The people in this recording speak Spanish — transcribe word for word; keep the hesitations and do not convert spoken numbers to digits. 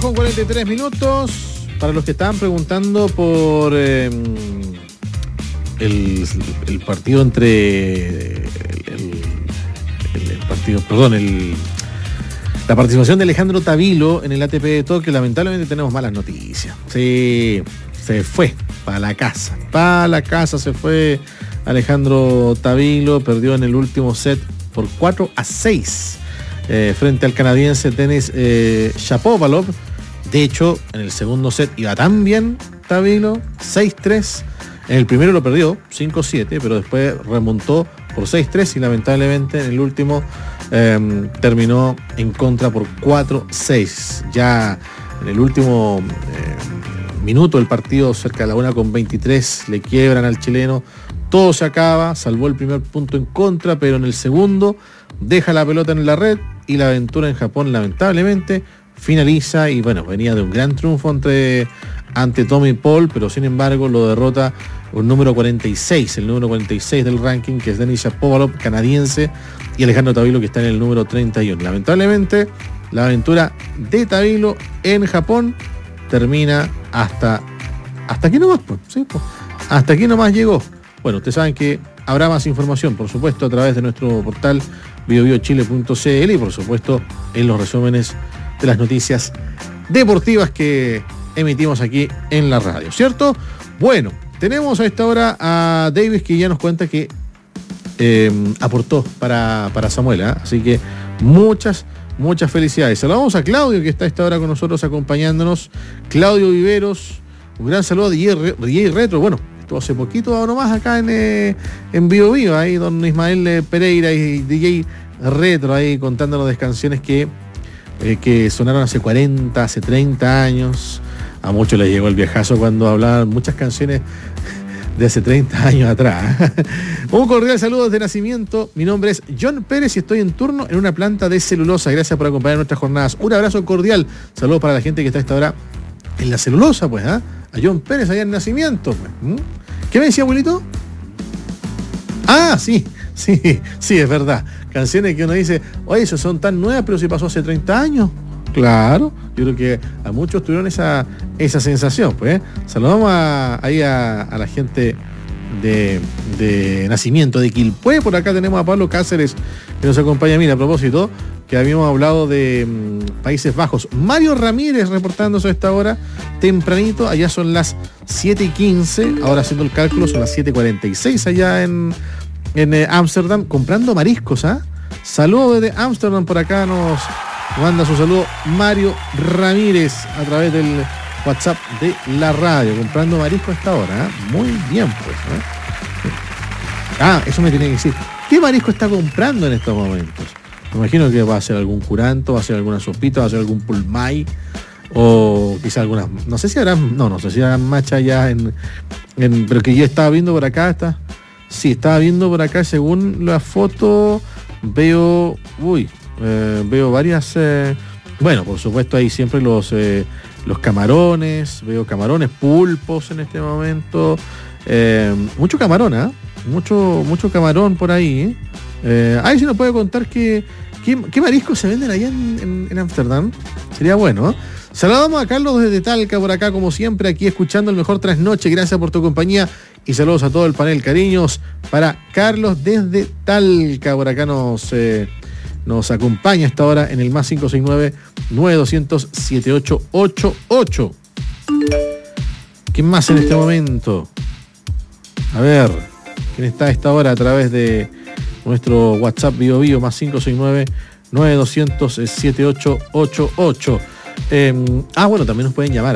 con cuarenta y tres minutos. Para los que estaban preguntando por eh, el, el partido entre el, el, el partido, perdón, el, la participación de Alejandro Tavilo en el A T P de Tokio, lamentablemente tenemos malas noticias. Sí, se fue para la casa, para la casa se fue Alejandro Tavilo, perdió en el último set por cuatro a seis eh, frente al canadiense Denis eh, Shapovalov. De hecho, en el segundo set iba tan bien Tavilo, seis tres. En el primero lo perdió, cinco siete, pero después remontó por seis tres y lamentablemente en el último eh, terminó en contra por cuatro seis. Ya en el último eh, minuto del partido, cerca de la una con veintitrés, le quiebran al chileno. Todo se acaba, salvó el primer punto en contra, pero en el segundo deja la pelota en la red y la aventura en Japón lamentablemente finaliza. Y bueno, venía de un gran triunfo ante, ante Tommy Paul, pero sin embargo lo derrota un número cuarenta y seis, el número cuarenta y seis del ranking, que es Denis Shapovalov, canadiense, y Alejandro Tavilo, que está en el número treinta y uno. Lamentablemente la aventura de Tavilo en Japón termina hasta hasta aquí nomás, pues, ¿sí? Pues, hasta aquí nomás llegó. Bueno, ustedes saben que habrá más información, por supuesto, a través de nuestro portal bio bio chile punto c l y por supuesto en los resúmenes de las noticias deportivas que emitimos aquí en la radio, ¿cierto? Bueno, tenemos a esta hora a Davis, que ya nos cuenta que eh, aportó para, para Samuel, ¿eh? Así que muchas, muchas felicidades. Saludamos a Claudio, que está a esta hora con nosotros acompañándonos. Claudio Viveros, un gran saludo de D J Retro. Bueno, estuvo hace poquito nomás acá en, eh, en Bio Bio, ahí don Ismael eh, Pereira y D J Retro ahí contándonos de canciones que Eh, que sonaron hace cuarenta, hace treinta años. A muchos les llegó el viejazo cuando hablaban muchas canciones de hace treinta años atrás. Un cordial saludo desde nacimiento. Mi nombre es John Pérez y estoy en turno en una planta de celulosa. Gracias por acompañar nuestras jornadas. Un abrazo cordial. Saludos para la gente que está a esta hora en la celulosa, pues, ¿eh? A John Pérez allá en nacimiento, pues. ¿Mm? ¿Qué me decía, abuelito? Ah, sí, sí, sí, es verdad. Canciones que uno dice, oye, eso son tan nuevas, pero si pasó hace treinta años. Claro, yo creo que a muchos tuvieron esa, esa sensación, pues. ¿eh? Saludamos a, ahí a, a la gente de, de nacimiento de Quilpué. Por acá tenemos a Pablo Cáceres, que nos acompaña. Mira, a propósito, que habíamos hablado de mmm, Países Bajos. Mario Ramírez reportándose a esta hora, tempranito. Allá son las siete y quince, ahora haciendo el cálculo son las siete y cuarenta y seis allá en en Ámsterdam, eh, comprando mariscos, ¿ah? ¿eh? Saludos desde Ámsterdam, por acá nos manda su saludo Mario Ramírez a través del WhatsApp de la radio, comprando marisco a esta hora, ¿eh? Muy bien, pues, ¿eh? Ah, eso me tiene que decir, ¿qué marisco está comprando en estos momentos? Me imagino que va a ser algún curanto, va a ser alguna sopita, va a ser algún pulmay, o quizá algunas, no sé si harán, no, no sé si harán macha ya en, en, pero que yo estaba viendo por acá, está, sí, estaba viendo por acá, según la foto, veo, uy, eh, veo varias, eh, bueno, por supuesto hay siempre los, eh, los camarones, veo camarones, pulpos en este momento, eh, mucho camarón, ¿eh? mucho, mucho camarón por ahí, ¿eh? Eh, ahí sí nos puede contar que, qué, qué mariscos se venden allá en Ámsterdam, sería bueno, ¿eh? Saludamos a Carlos desde Talca, por acá como siempre, aquí escuchando el mejor trasnoche. Gracias por tu compañía y saludos a todo el panel. Cariños para Carlos desde Talca, por acá nos, eh, nos acompaña hasta ahora en el más cinco seis nueve, nueve dos cero cero, siete ocho ocho ocho. ¿Quién más en este momento? A ver, ¿quién está a esta hora a través de nuestro WhatsApp Bio Bio más cinco seis nueve, nueve dos cero cero, siete ocho ocho ocho? Eh, ah, bueno, también nos pueden llamar